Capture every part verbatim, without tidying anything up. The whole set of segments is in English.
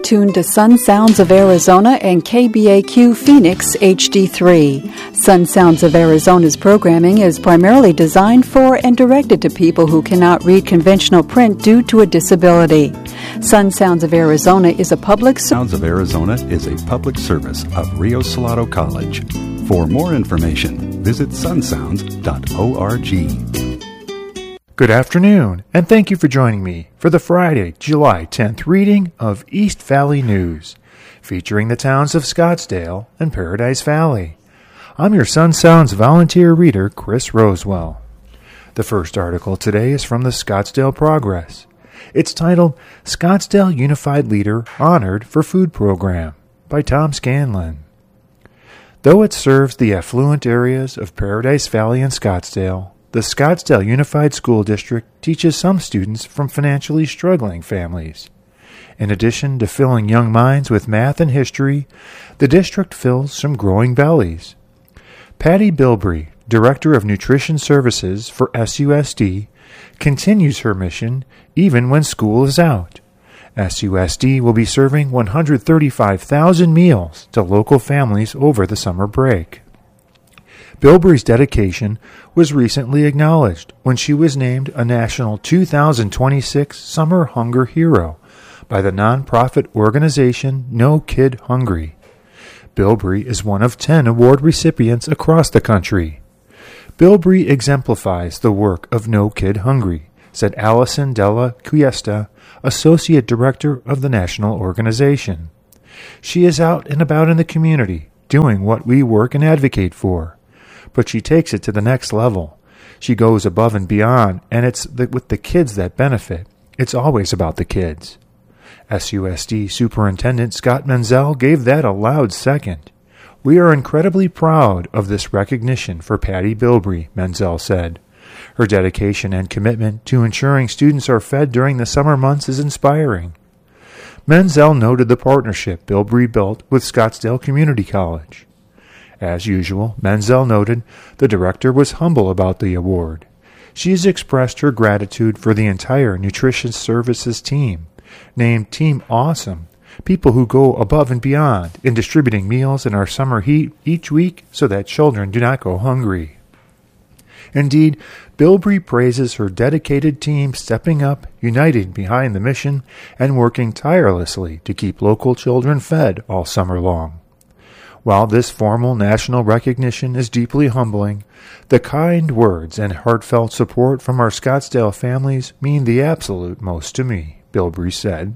tuned to Sun Sounds of Arizona and K B A Q Phoenix H D three. Sun Sounds of Arizona's programming is primarily designed for and directed to people who cannot read conventional print due to a disability. Sun Sounds of Arizona is a public... Sounds of Arizona is a public service of Rio Salado College. For more information, visit sun sounds dot org. Good afternoon, and thank you for joining me for the Friday, July tenth reading of East Valley News, featuring the towns of Scottsdale and Paradise Valley. I'm your Sun Sounds volunteer reader, Chris Rosewell. The first article today is from the Scottsdale Progress. It's titled, Scottsdale Unified Leader Honored for Food Program, by Tom Scanlon. Though it serves the affluent areas of Paradise Valley and Scottsdale, the Scottsdale Unified School District teaches some students from financially struggling families. In addition to filling young minds with math and history, the district fills some growing bellies. Patty Bilbrey, Director of Nutrition Services for S U S D, continues her mission even when school is out. S U S D will be serving one hundred thirty-five thousand meals to local families over the summer break. Bilbrey's dedication was recently acknowledged when she was named a National two thousand twenty-six Summer Hunger Hero by the nonprofit organization No Kid Hungry. Bilbrey is one of ten award recipients across the country. Bilbrey exemplifies the work of No Kid Hungry, said Allison Della Cuesta, Associate Director of the national organization. She is out and about in the community, doing what we work and advocate for. But she takes it to the next level. She goes above and beyond, and it's the, with the kids that benefit. It's always about the kids. S U S D Superintendent Scott Menzel gave that a loud second. We are incredibly proud of this recognition for Patty Bilbrey, Menzel said. Her dedication and commitment to ensuring students are fed during the summer months is inspiring. Menzel noted the partnership Bilbrey built with Scottsdale Community College. As usual, Menzel noted the director was humble about the award. She has expressed her gratitude for the entire nutrition services team, named Team Awesome, people who go above and beyond in distributing meals in our summer heat each week so that children do not go hungry. Indeed, Bilbrey praises her dedicated team stepping up, uniting behind the mission, and working tirelessly to keep local children fed all summer long. While this formal national recognition is deeply humbling, the kind words and heartfelt support from our Scottsdale families mean the absolute most to me, Bilbrey said.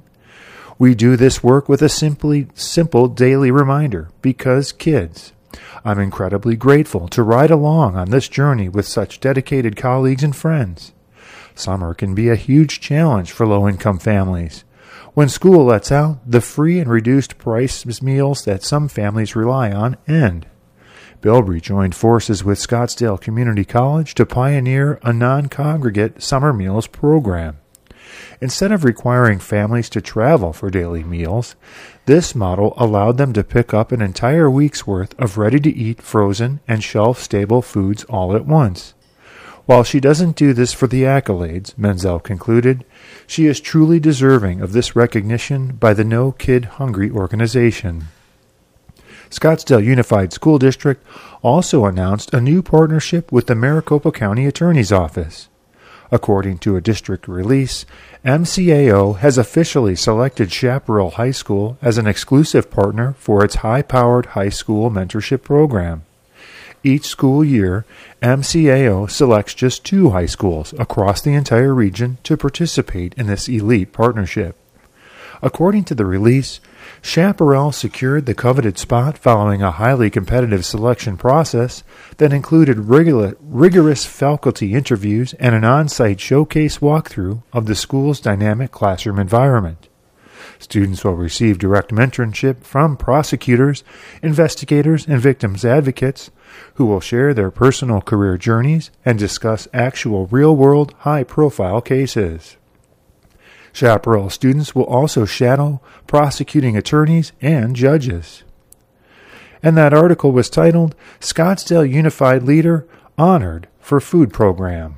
We do this work with a simply simple daily reminder, because kids. I'm incredibly grateful to ride along on this journey with such dedicated colleagues and friends. Summer can be a huge challenge for low-income families. When school lets out, the free and reduced price meals that some families rely on end. Bilbrey joined forces with Scottsdale Community College to pioneer a non-congregate summer meals program. Instead of requiring families to travel for daily meals, this model allowed them to pick up an entire week's worth of ready-to-eat frozen and shelf-stable foods all at once. While she doesn't do this for the accolades, Menzel concluded, she is truly deserving of this recognition by the No Kid Hungry organization. Scottsdale Unified School District also announced a new partnership with the Maricopa County Attorney's Office. According to a district release, M C A O has officially selected Chaparral High School as an exclusive partner for its high-powered high school mentorship program. Each school year, M C A O selects just two high schools across the entire region to participate in this elite partnership. According to the release, Chaparral secured the coveted spot following a highly competitive selection process that included rigor- rigorous faculty interviews and an on-site showcase walkthrough of the school's dynamic classroom environment. Students will receive direct mentorship from prosecutors, investigators, and victims advocates who will share their personal career journeys and discuss actual real-world, high-profile cases. Chaparral students will also shadow prosecuting attorneys and judges. And that article was titled, Scottsdale Unified Leader Honored for Food Program.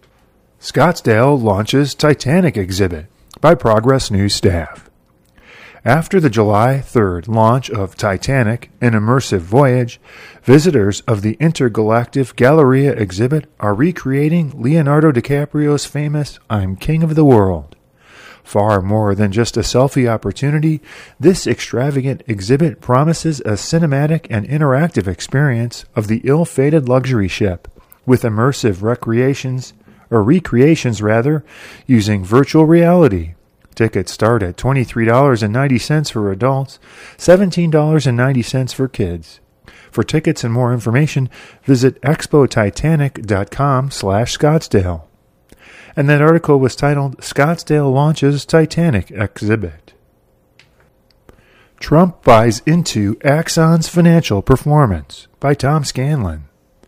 Scottsdale launches Titanic exhibit by Progress News staff. After the July third launch of Titanic, an immersive voyage, visitors of the Intergalactic Galleria exhibit are recreating Leonardo DiCaprio's famous I'm King of the World. Far more than just a selfie opportunity, this extravagant exhibit promises a cinematic and interactive experience of the ill-fated luxury ship, with immersive recreations, or recreations rather, using virtual reality. Tickets start at twenty-three dollars and ninety cents for adults, seventeen dollars and ninety cents for kids. For tickets and more information, visit expotitanic.com slash Scottsdale. And that article was titled, Scottsdale Launches Titanic Exhibit. Trump Buys Into Axon's Financial Performance by Tom Scanlon.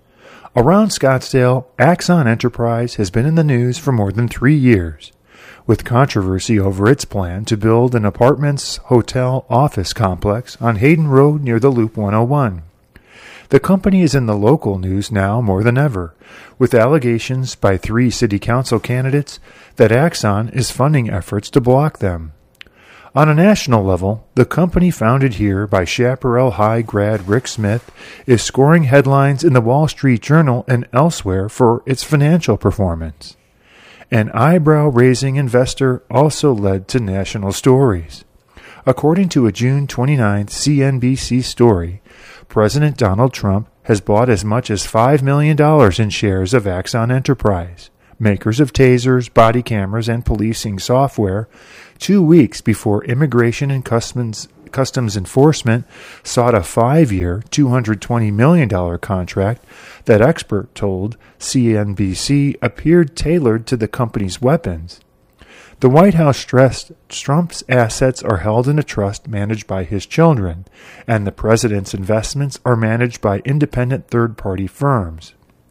Around Scottsdale, Axon Enterprise has been in the news for more than three years, with controversy over its plan to build an apartments, hotel, office complex on Hayden Road near the Loop one oh one. The company is in the local news now more than ever, with allegations by three city council candidates that Axon is funding efforts to block them. On a national level, the company founded here by Chaparral High grad Rick Smith is scoring headlines in the Wall Street Journal and elsewhere for its financial performance. An eyebrow-raising investor also led to national stories. According to a June twenty-ninth C N B C story, President Donald Trump has bought as much as five million dollars in shares of Axon Enterprise, makers of tasers, body cameras, and policing software, two weeks before Immigration and Customs, Customs Enforcement sought a five-year, two hundred twenty million dollars contract that expert told C N B C appeared tailored to the company's weapons. The White House stressed Trump's assets are held in a trust managed by his children, and the president's investments are managed by independent third-party firms.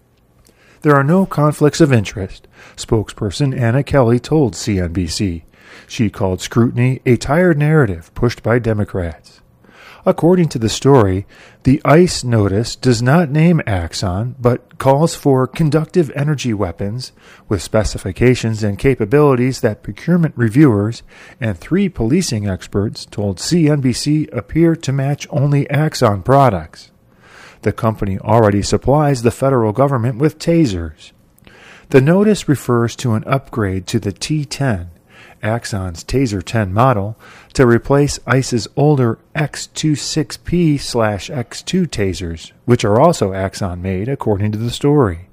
There are no conflicts of interest, spokesperson Anna Kelly told C N B C. She called scrutiny a tired narrative pushed by Democrats. According to the story, the ICE notice does not name Axon, but calls for conductive energy weapons with specifications and capabilities that procurement reviewers and three policing experts told C N B C appear to match only Axon products. The company already supplies the federal government with tasers. The notice refers to an upgrade to the T ten, Axon's Taser ten model, to replace ICE's older X twenty-six P slash X two tasers, which are also Axon-made, according to the story.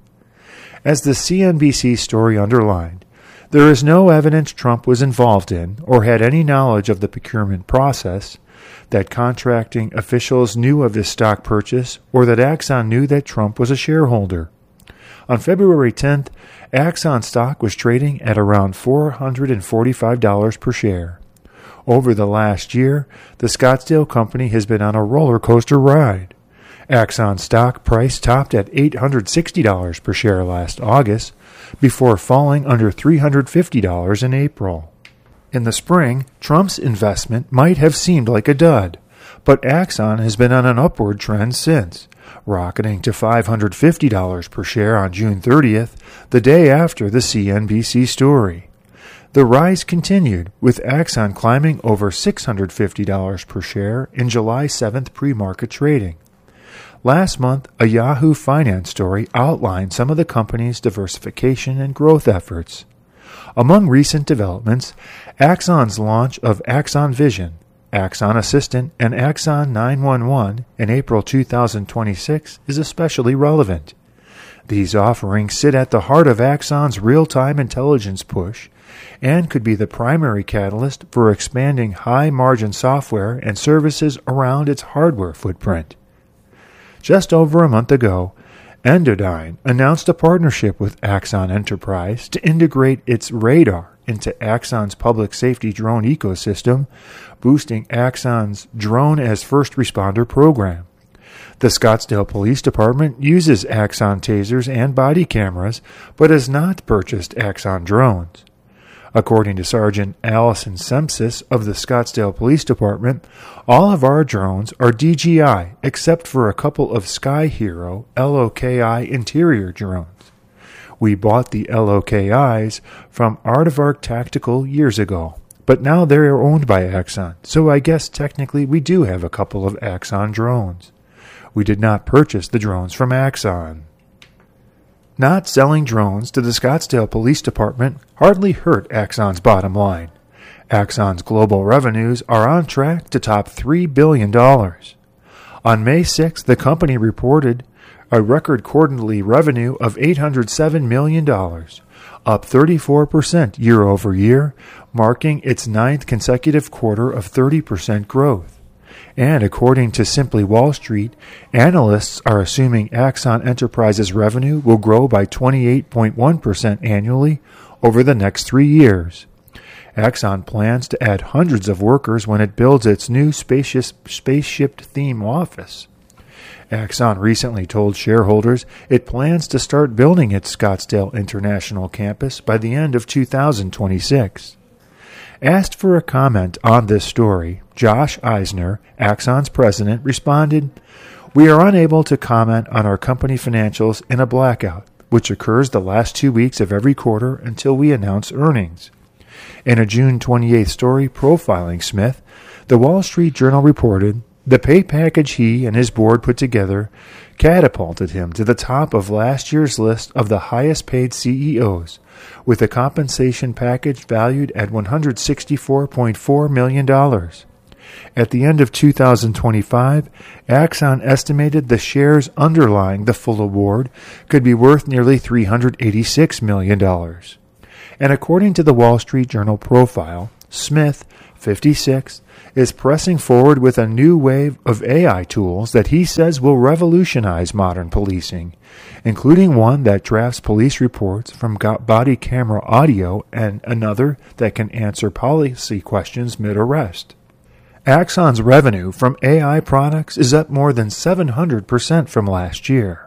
As the C N B C story underlined, there is no evidence Trump was involved in or had any knowledge of the procurement process, that contracting officials knew of his stock purchase, or that Axon knew that Trump was a shareholder. On February tenth, Axon stock was trading at around four hundred forty-five dollars per share. Over the last year, the Scottsdale company has been on a roller coaster ride. Axon stock price topped at eight hundred sixty dollars per share last August, before falling under three hundred fifty dollars in April. In the spring, Trump's investment might have seemed like a dud, but Axon has been on an upward trend since, rocketing to five hundred fifty dollars per share on June thirtieth, the day after the C N B C story. The rise continued, with Axon climbing over six hundred fifty dollars per share in July seventh pre-market trading. Last month, a Yahoo Finance story outlined some of the company's diversification and growth efforts. Among recent developments, Axon's launch of Axon Vision, Axon Assistant, and Axon nine one one in April two thousand twenty-six is especially relevant. These offerings sit at the heart of Axon's real-time intelligence push and could be the primary catalyst for expanding high-margin software and services around its hardware footprint. Just over a month ago, Endodyne announced a partnership with Axon Enterprise to integrate its radar into Axon's public safety drone ecosystem, boosting Axon's Drone as First Responder program. The Scottsdale Police Department uses Axon tasers and body cameras, but has not purchased Axon drones. According to Sergeant Allison Sempsis of the Scottsdale Police Department, all of our drones are D J I except for a couple of Sky Hero L O K I interior drones. We bought the L O K Is from Aardvark Tactical years ago, but now they're owned by Axon, so I guess technically we do have a couple of Axon drones. We did not purchase the drones from Axon. Not selling drones to the Scottsdale Police Department hardly hurt Axon's bottom line. Axon's global revenues are on track to top three billion dollars. On May sixth, the company reported a record quarterly revenue of eight hundred seven million dollars, up thirty-four percent year over year, marking its ninth consecutive quarter of thirty percent growth. And according to Simply Wall Street, analysts are assuming Axon Enterprises' revenue will grow by twenty-eight point one percent annually over the next three years. Axon plans to add hundreds of workers when it builds its new spaceship theme office. Axon recently told shareholders it plans to start building its Scottsdale International campus by the end of two thousand twenty-six. Asked for a comment on this story, Josh Eisner, Axon's president, responded, "We are unable to comment on our company financials in a blackout, which occurs the last two weeks of every quarter until we announce earnings." In a June twenty-eighth story profiling Smith, the Wall Street Journal reported the pay package he and his board put together catapulted him to the top of last year's list of the highest-paid C E Os, with a compensation package valued at one hundred sixty-four point four million dollars. At the end of two thousand twenty-five, Axon estimated the shares underlying the full award could be worth nearly three hundred eighty-six million dollars. And according to the Wall Street Journal profile, Smith, fifty-six, is pressing forward with a new wave of A I tools that he says will revolutionize modern policing, including one that drafts police reports from body camera audio and another that can answer policy questions mid-arrest. Axon's revenue from A I products is up more than seven hundred percent from last year.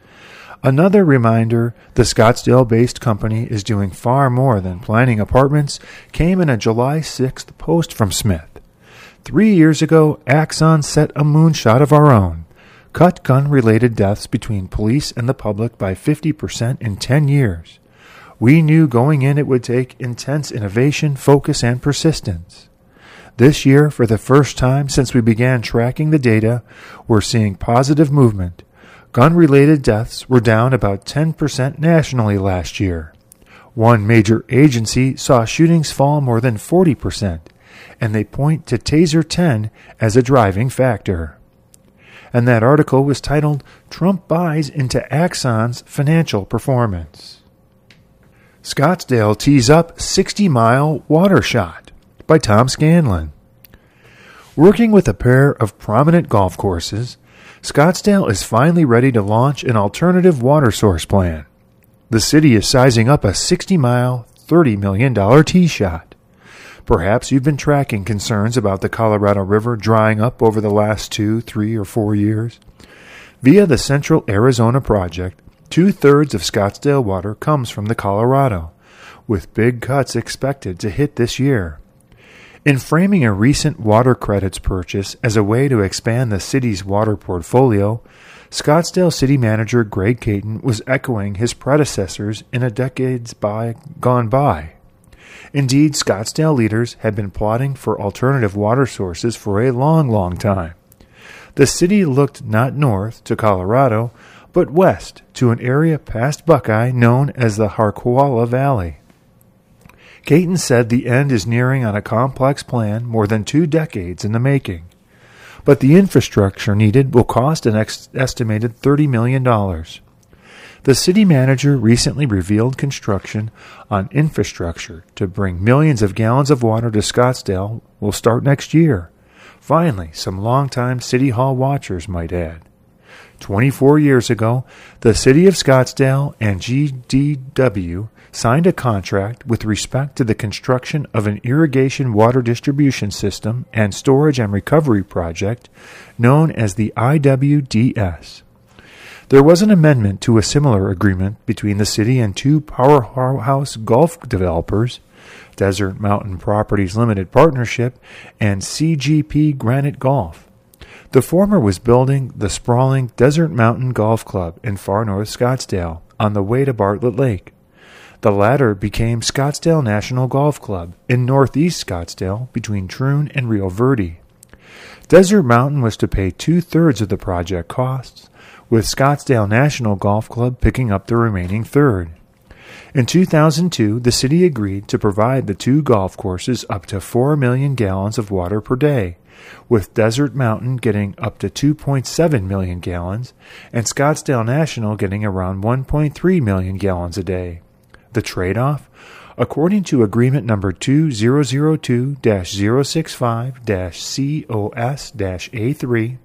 Another reminder the Scottsdale-based company is doing far more than planning apartments came in a July sixth post from Smith. Three years ago, Axon set a moonshot of our own, cut gun-related deaths between police and the public by fifty percent in ten years. We knew going in it would take intense innovation, focus, and persistence. This year, for the first time since we began tracking the data, we're seeing positive movement. Gun-related deaths were down about ten percent nationally last year. One major agency saw shootings fall more than forty percent, and they point to Taser ten as a driving factor. And that article was titled, "Trump Buys into Axon's Financial Performance." Scottsdale tees up sixty-mile water shot by Tom Scanlon. Working with a pair of prominent golf courses, Scottsdale is finally ready to launch an alternative water source plan. The city is sizing up a sixty-mile, thirty million dollars tee shot. Perhaps you've been tracking concerns about the Colorado River drying up over the last two, three, or four years. Via the Central Arizona Project, two-thirds of Scottsdale water comes from the Colorado, with big cuts expected to hit this year. In framing a recent water credits purchase as a way to expand the city's water portfolio, Scottsdale City Manager Greg Caton was echoing his predecessors in a decades by, gone by. Indeed, Scottsdale leaders had been plotting for alternative water sources for a long, long time. The city looked not north to Colorado, but west to an area past Buckeye known as the Harquahala Valley. Caton said the end is nearing on a complex plan more than two decades in the making. But the infrastructure needed will cost an ex- estimated thirty million dollars. The city manager recently revealed construction on infrastructure to bring millions of gallons of water to Scottsdale will start next year. Finally, some longtime City Hall watchers might add. twenty-four years ago, the city of Scottsdale and G D W signed a contract with respect to the construction of an irrigation water distribution system and storage and recovery project known as the I W D S. There was an amendment to a similar agreement between the city and two powerhouse golf developers, Desert Mountain Properties Limited Partnership and C G P Granite Golf. The former was building the sprawling Desert Mountain Golf Club in far north Scottsdale on the way to Bartlett Lake. The latter became Scottsdale National Golf Club in northeast Scottsdale between Troon and Rio Verde. Desert Mountain was to pay two-thirds of the project costs, with Scottsdale National Golf Club picking up the remaining third. In two thousand two, the city agreed to provide the two golf courses up to four million gallons of water per day, with Desert Mountain getting up to two point seven million gallons and Scottsdale National getting around one point three million gallons a day. The trade-off? According to Agreement Number two thousand two dash zero six five dash C O S dash A three,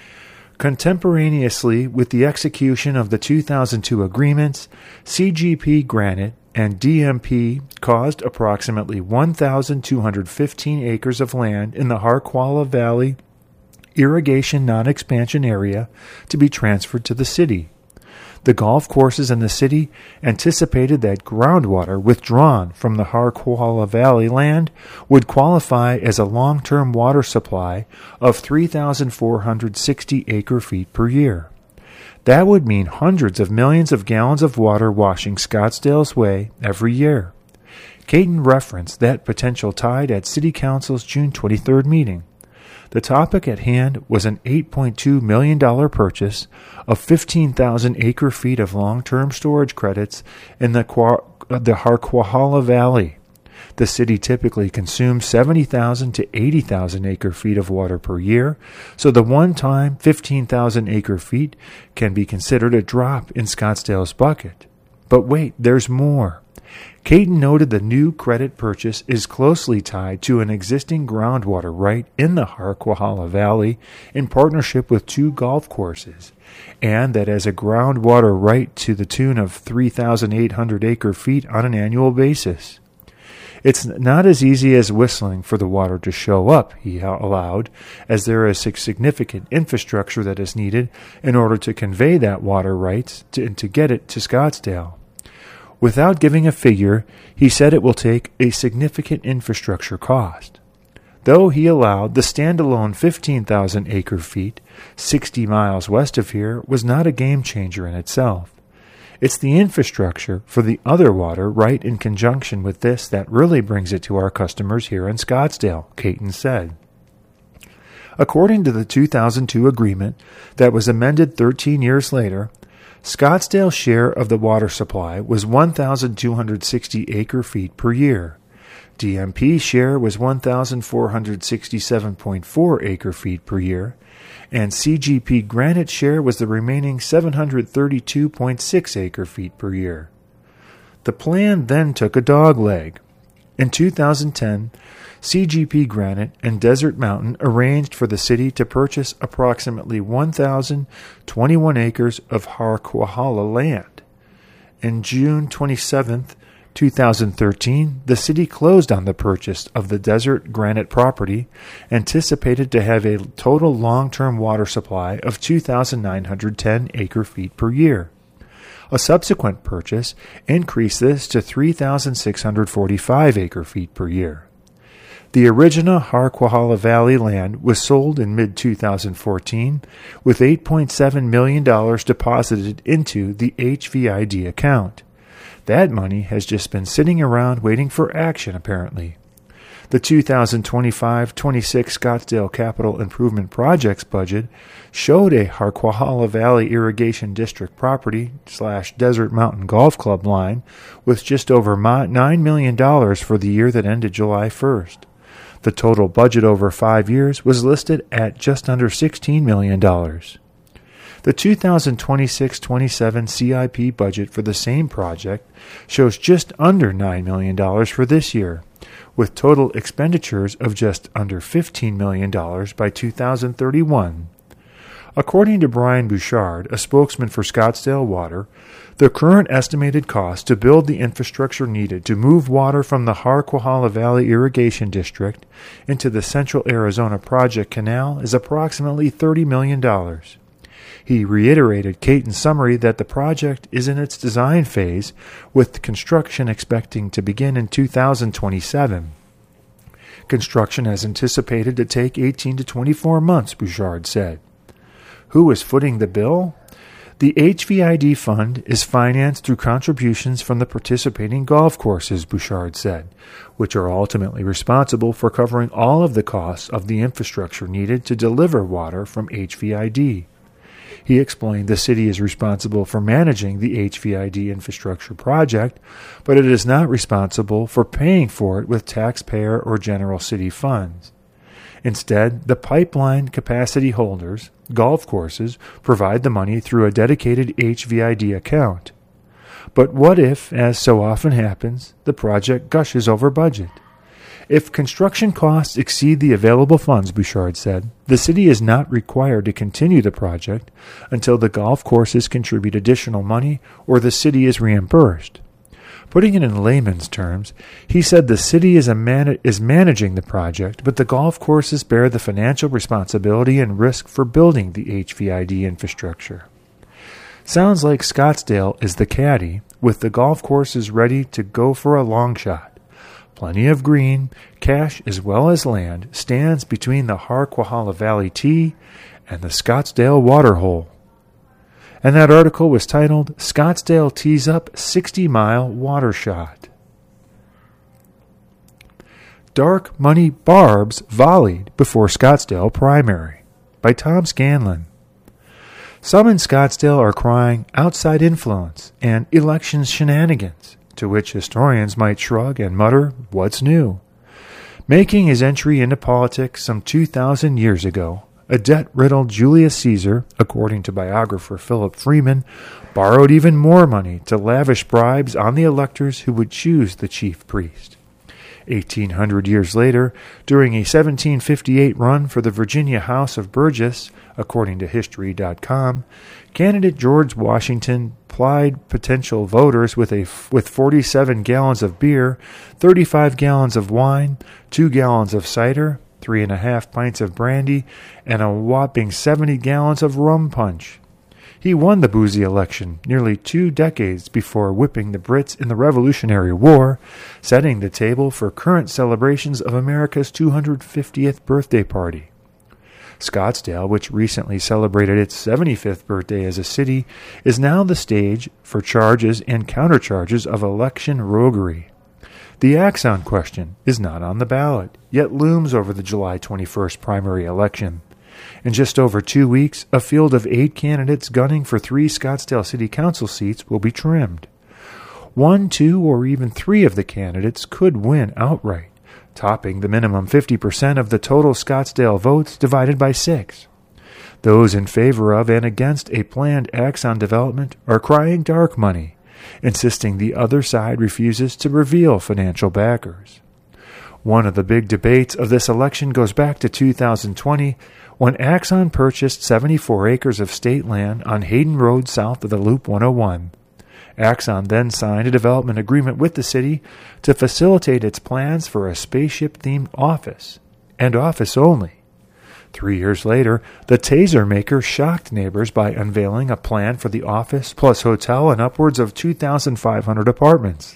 contemporaneously with the execution of the two thousand two agreements, C G P Granite and D M P caused approximately one thousand two hundred fifteen acres of land in the Harquahala Valley Irrigation Non-Expansion Area to be transferred to the city. The golf courses in the city anticipated that groundwater withdrawn from the Harquahala Valley land would qualify as a long-term water supply of three thousand four hundred sixty acre-feet per year. That would mean hundreds of millions of gallons of water washing Scottsdale's way every year. Caton referenced that potential tide at City Council's June twenty-third meeting. The topic at hand was an eight point two million dollars purchase of fifteen thousand acre-feet of long-term storage credits in the, the Harquahala Valley. The city typically consumes seventy thousand to eighty thousand acre-feet of water per year, so the one-time fifteen thousand acre-feet can be considered a drop in Scottsdale's bucket. But wait, there's more. Caton noted the new credit purchase is closely tied to an existing groundwater right in the Harquahala Valley in partnership with two golf courses, and that as a groundwater right to the tune of three thousand eight hundred acre-feet on an annual basis. It's not as easy as whistling for the water to show up, he allowed, as there is significant infrastructure that is needed in order to convey that water rights to, and to get it to Scottsdale. Without giving a figure, he said it will take a significant infrastructure cost. Though he allowed the standalone fifteen thousand acre-feet, sixty miles west of here, was not a game-changer in itself. It's the infrastructure for the other water right in conjunction with this that really brings it to our customers here in Scottsdale, Caton said. According to the two thousand two agreement that was amended thirteen years later, Scottsdale's share of the water supply was one thousand two hundred sixty acre-feet per year. D M P's share was one thousand four hundred sixty-seven point four acre-feet per year, and C G P Granite's share was the remaining seven hundred thirty-two point six acre-feet per year. The plan then took a dogleg. In two thousand ten, C G P Granite and Desert Mountain arranged for the city to purchase approximately one thousand twenty-one acres of Harquahala land. On June twenty-seventh, two thousand thirteen, the city closed on the purchase of the Desert Granite property, anticipated to have a total long-term water supply of two thousand nine hundred ten acre-feet per year. A subsequent purchase increased this to three thousand six hundred forty-five acre-feet per year. The original Harquahala Valley land was sold in mid twenty fourteen with eight point seven million dollars deposited into the H V I D account. That money has just been sitting around waiting for action, apparently. The two thousand twenty-five twenty-six Scottsdale Capital Improvement Projects budget showed a Harquahala Valley Irrigation District property slash Desert Mountain Golf Club line with just over nine million dollars for the year that ended July first. The total budget over five years was listed at just under sixteen million dollars. The two thousand twenty-six twenty-seven C I P budget for the same project shows just under nine million dollars for this year, with total expenditures of just under fifteen million dollars by two thousand thirty-one. According to Brian Bouchard, a spokesman for Scottsdale Water, the current estimated cost to build the infrastructure needed to move water from the Harquahala Valley Irrigation District into the Central Arizona Project Canal is approximately thirty million dollars. He reiterated Caton's summary that the project is in its design phase, with construction expecting to begin in two thousand twenty-seven. Construction is anticipated to take eighteen to twenty-four months, Bouchard said. Who is footing the bill? The H V I D fund is financed through contributions from the participating golf courses, Bouchard said, which are ultimately responsible for covering all of the costs of the infrastructure needed to deliver water from H V I D. He explained the city is responsible for managing the H V I D infrastructure project, but it is not responsible for paying for it with taxpayer or general city funds. Instead, the pipeline capacity holders, golf courses, provide the money through a dedicated H V I D account. But what if, as so often happens, the project gushes over budget? If construction costs exceed the available funds, Bouchard said, the city is not required to continue the project until the golf courses contribute additional money or the city is reimbursed. Putting it in layman's terms, he said the city is, a man- is managing the project, but the golf courses bear the financial responsibility and risk for building the H V I D infrastructure. Sounds like Scottsdale is the caddy, with the golf courses ready to go for a long shot. Plenty of green, cash as well as land stands between the Harquahala Valley Tee and the Scottsdale Waterhole. And that article was titled, Scottsdale Tees Up sixty-Mile Water Shot. Dark Money Barbs Volleyed Before Scottsdale Primary by Tom Scanlon. Some in Scottsdale are crying outside influence and elections shenanigans, to which historians might shrug and mutter, what's new? Making his entry into politics some two thousand years ago, a debt-riddled Julius Caesar, according to biographer Philip Freeman, borrowed even more money to lavish bribes on the electors who would choose the chief priest. Eighteen hundred years later, during a seventeen fifty-eight run for the Virginia House of Burgess, according to History dot com, candidate George Washington plied potential voters with a with forty-seven gallons of beer, thirty-five gallons of wine, two gallons of cider, three and a half pints of brandy, and a whopping seventy gallons of rum punch. He won the boozy election nearly two decades before whipping the Brits in the Revolutionary War, setting the table for current celebrations of America's two hundred fiftieth birthday party. Scottsdale, which recently celebrated its seventy-fifth birthday as a city, is now the stage for charges and countercharges of election roguery. The Axon question is not on the ballot, yet looms over the July twenty-first primary election. In just over two weeks, a field of eight candidates gunning for three Scottsdale City Council seats will be trimmed. One, two, or even three of the candidates could win outright, topping the minimum fifty percent of the total Scottsdale votes divided by six. Those in favor of and against a planned Axon development are crying dark money, insisting the other side refuses to reveal financial backers. One of the big debates of this election goes back to two thousand twenty, when Axon purchased seventy-four acres of state land on Hayden Road south of the Loop one oh one. Axon then signed a development agreement with the city to facilitate its plans for a spaceship-themed office, and office only. Three years later, the taser maker shocked neighbors by unveiling a plan for the office plus hotel and upwards of two thousand five hundred apartments.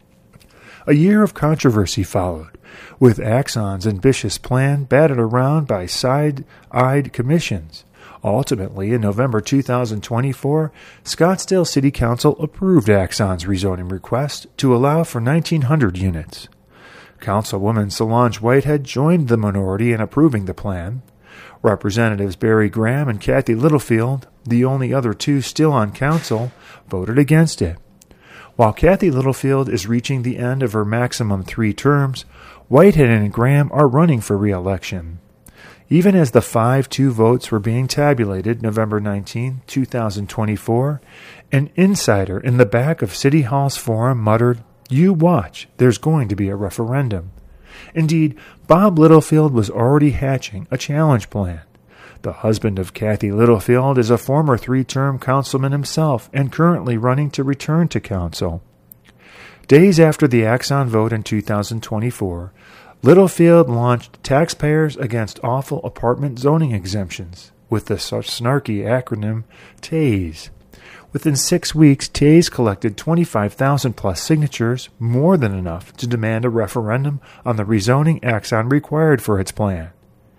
A year of controversy followed, with Axon's ambitious plan batted around by side-eyed commissions. Ultimately, in November two thousand twenty-four, Scottsdale City Council approved Axon's rezoning request to allow for nineteen hundred units. Councilwoman Solange Whitehead joined the minority in approving the plan. Representatives Barry Graham and Kathy Littlefield, the only other two still on council, voted against it. While Kathy Littlefield is reaching the end of her maximum three terms, Whitehead and Graham are running for re-election. Even as the five two votes were being tabulated November nineteenth, two thousand twenty-four, an insider in the back of City Hall's forum muttered, "You watch, there's going to be a referendum." Indeed, Bob Littlefield was already hatching a challenge plan. The husband of Kathy Littlefield is a former three-term councilman himself and currently running to return to council. Days after the Axon vote in two thousand twenty-four, Littlefield launched Taxpayers Against Awful Apartment Zoning Exemptions, with the such snarky acronym TAZE. Within six weeks, TAZE collected twenty-five thousand plus signatures, more than enough to demand a referendum on the rezoning Axon required for its plan.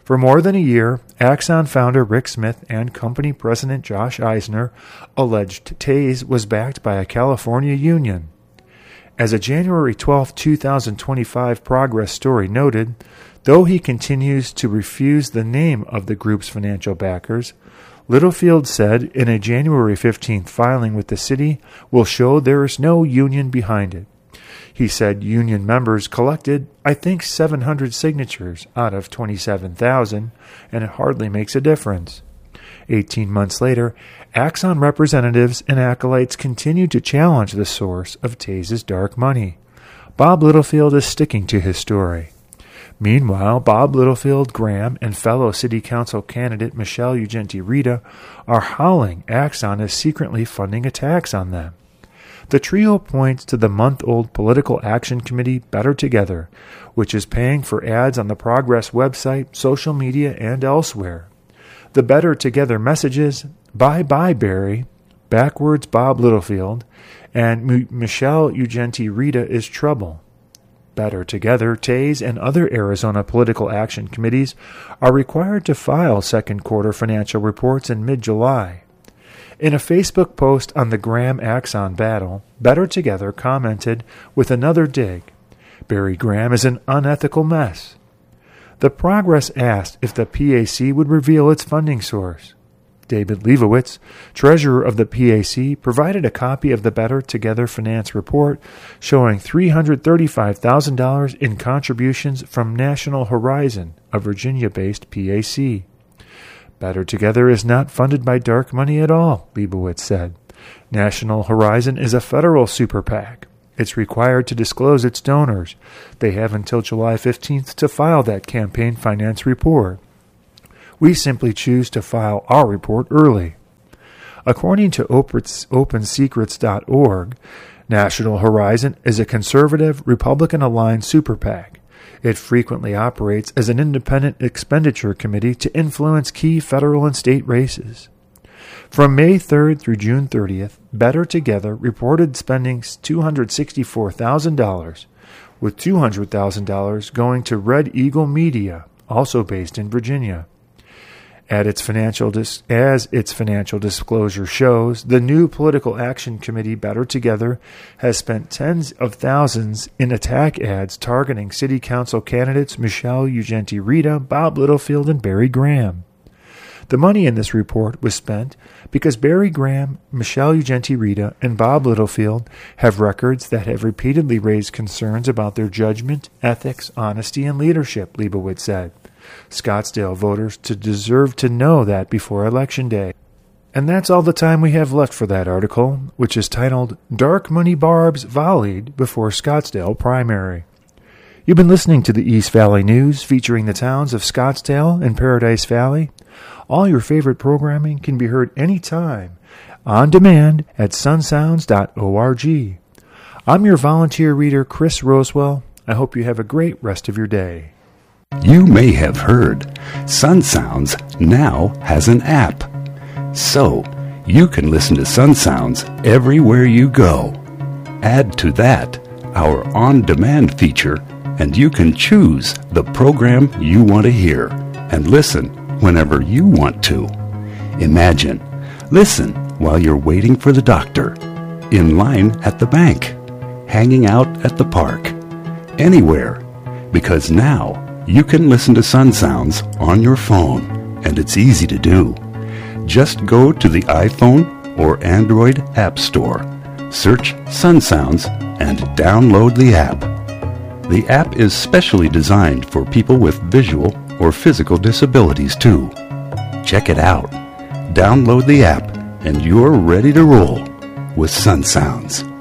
For more than a year, Axon founder Rick Smith and company president Josh Eisner alleged Taze was backed by a California union. As a January twelfth, twenty twenty-five Progress story noted, though he continues to refuse the name of the group's financial backers, Littlefield said in a January fifteenth filing with the city will show there is no union behind it. He said union members collected, I think, seven hundred signatures out of twenty-seven thousand, and it hardly makes a difference. Eighteen months later, Axon representatives and acolytes continued to challenge the source of Taze's dark money. Bob Littlefield is sticking to his story. Meanwhile, Bob Littlefield, Graham, and fellow city council candidate Michelle Ugenti-Rita are howling Axon is secretly funding attacks on them. The trio points to the month-old political action committee Better Together, which is paying for ads on the Progress website, social media, and elsewhere. The Better Together messages, bye-bye Barry, backwards Bob Littlefield, and M- Michelle Ugenti-Rita is trouble. Better Together, Taze, and other Arizona political action committees are required to file second quarter financial reports in mid-July. In a Facebook post on the Graham-Axon battle, Better Together commented with another dig, Barry Graham is an unethical mess. The Progress asked if the P A C would reveal its funding source. David Leibowitz, treasurer of the P A C, provided a copy of the Better Together finance report showing three hundred thirty-five thousand dollars in contributions from National Horizon, a Virginia-based P A C. Better Together is not funded by dark money at all, Leibowitz said. National Horizon is a federal super PAC. It's required to disclose its donors. They have until July fifteenth to file that campaign finance report. We simply choose to file our report early. According to open secrets dot org, National Horizon is a conservative, Republican-aligned super PAC. It frequently operates as an independent expenditure committee to influence key federal and state races. From May third through June thirtieth, Better Together reported spending two hundred sixty-four thousand dollars, with two hundred thousand dollars going to Red Eagle Media, also based in Virginia. At its financial dis- as its financial disclosure shows, the new Political Action Committee Better Together has spent tens of thousands in attack ads targeting city council candidates Michelle Ugenti-Rita, Bob Littlefield, and Barry Graham. The money in this report was spent because Barry Graham, Michelle Ugenti-Rita, and Bob Littlefield have records that have repeatedly raised concerns about their judgment, ethics, honesty, and leadership, Leibowitz said. Scottsdale voters to deserve to know that before Election Day. And that's all the time we have left for that article, which is titled Dark Money Barbs Volleyed Before Scottsdale Primary. You've been listening to the East Valley News featuring the towns of Scottsdale and Paradise Valley. All your favorite programming can be heard anytime, on demand at sun sounds dot org. I'm your volunteer reader, Chris Rosewell. I hope you have a great rest of your day. You may have heard Sun Sounds now has an app. So, you can listen to Sun Sounds everywhere you go. Add to that our on-demand feature, and you can choose the program you want to hear and listen whenever you want to. Imagine, listen while you're waiting for the doctor, in line at the bank, hanging out at the park, anywhere, because now you can listen to Sun Sounds on your phone, and it's easy to do. Just go to the iPhone or Android App Store, search Sun Sounds, and download the app. The app is specially designed for people with visual or physical disabilities, too. Check it out. Download the app, and you're ready to roll with Sun Sounds.